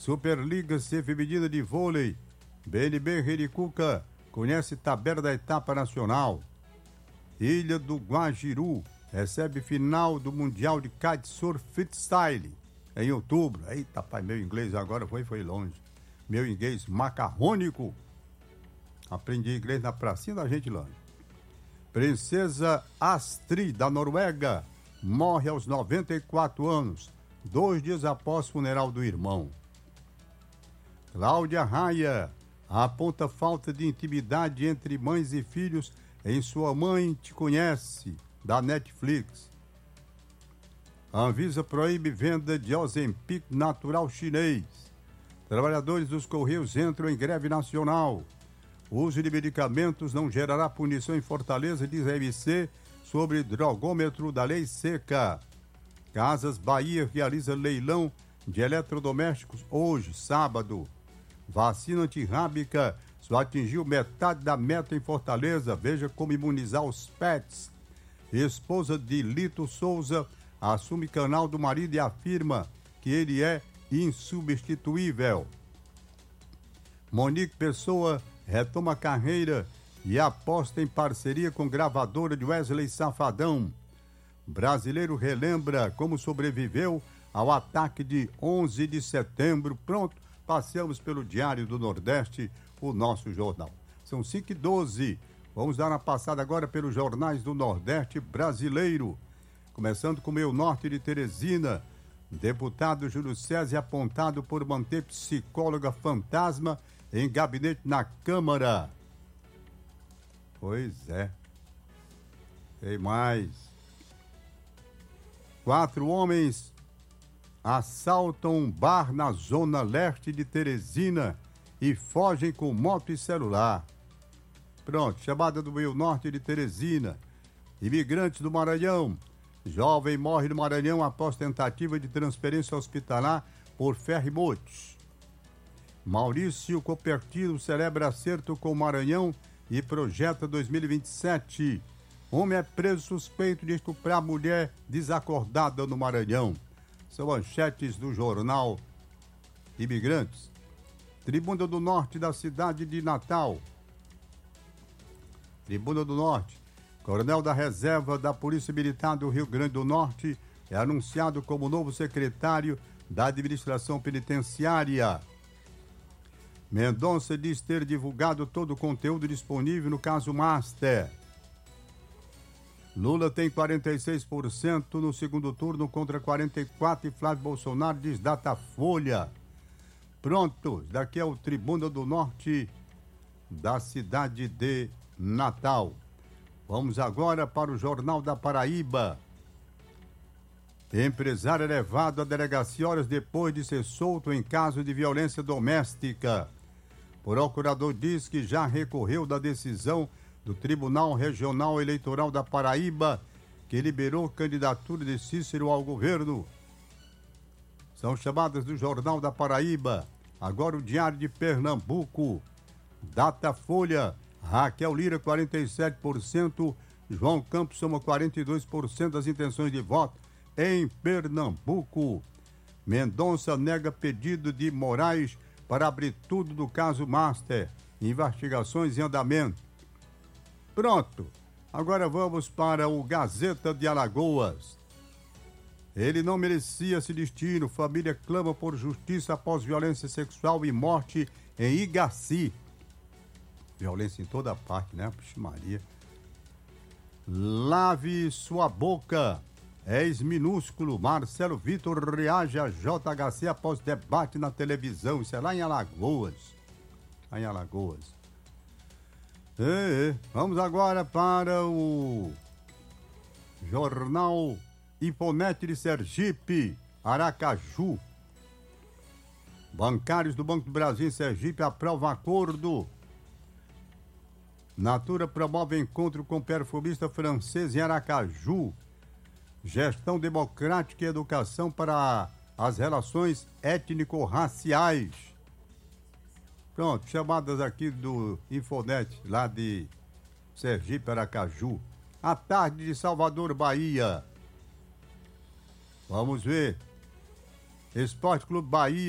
Superliga C Feminina de Vôlei. BNB Rericuca conhece tabela da etapa nacional. Ilha do Guajiru recebe final do Mundial de Kitesurf Freestyle em outubro. Eita, pai, meu inglês agora foi longe. Meu inglês macarrônico. Aprendi inglês na pracinha da Gentilândia. Princesa Astrid, da Noruega, morre aos 94 anos, 2 dias após o funeral do irmão. Cláudia Raia aponta falta de intimidade entre mães e filhos em Sua Mãe Te Conhece, da Netflix. A Anvisa proíbe venda de Ozempic natural chinês. Trabalhadores dos Correios entram em greve nacional. O uso de medicamentos não gerará punição em Fortaleza, diz a MC, sobre drogômetro da lei seca. Casas Bahia realiza leilão de eletrodomésticos hoje, sábado. Vacina antirrábica só atingiu metade da meta em Fortaleza. Veja como imunizar os pets. Esposa de Lito Souza assume canal do marido e afirma que ele é insubstituível. Monique Pessoa retoma carreira e aposta em parceria com gravadora de Wesley Safadão. Brasileiro relembra como sobreviveu ao ataque de 11 de setembro. Pronto, passeamos pelo Diário do Nordeste, o nosso jornal. São 5h12. Vamos dar uma passada agora pelos jornais do Nordeste brasileiro. Começando com o Meu Norte de Teresina. Deputado Júlio César apontado por manter psicóloga fantasma em gabinete na Câmara. Pois é. Tem mais. 4 homens assaltam um bar na zona leste de Teresina e fogem com moto e celular. Pronto, chamada do Meu Norte de Teresina. Imigrantes do Maranhão. Jovem morre no Maranhão após tentativa de transferência hospitalar por ferrimotes. Maurício Copertino celebra acerto com o Maranhão e projeta 2027. Homem é preso suspeito de estuprar mulher desacordada no Maranhão. São manchetes do jornal Imigrantes. Tribuna do Norte da cidade de Natal. Tribuna do Norte. Coronel da Reserva da Polícia Militar do Rio Grande do Norte é anunciado como novo secretário da Administração Penitenciária. Mendonça diz ter divulgado todo o conteúdo disponível no caso Master. Lula tem 46% no segundo turno contra 44% e Flávio Bolsonaro diz Datafolha. Pronto, daqui é o Tribuna do Norte da cidade de Natal. Vamos agora para o Jornal da Paraíba. Empresário é levado à delegacia horas depois de ser solto em caso de violência doméstica. Procurador diz que já recorreu da decisão do Tribunal Regional Eleitoral da Paraíba, que liberou candidatura de Cícero ao governo. São chamadas do Jornal da Paraíba. Agora o Diário de Pernambuco. Datafolha. Raquel Lira, 47%. João Campos soma 42% das intenções de voto em Pernambuco. Mendonça nega pedido de Moraes para abrir tudo do caso Master. Investigações em andamento. Pronto. Agora vamos para o Gazeta de Alagoas. Ele não merecia esse destino. Família clama por justiça após violência sexual e morte em Igaci. Violência em toda parte, né? Puxa Maria. Lave sua boca. Ex-minúsculo Marcelo Vitor reage a JHC após debate na televisão. Isso é lá em Alagoas. Lá em Alagoas. Vamos agora para o Jornal Infonet de Sergipe, Aracaju. Bancários do Banco do Brasil em Sergipe aprovam acordo. Natura promove encontro com perfumista francês em Aracaju. Gestão democrática e educação para as relações étnico-raciais. Pronto, chamadas aqui do Infonet, lá de Sergipe, Aracaju. À tarde de Salvador, Bahia. Vamos ver. Esporte Clube Bahia.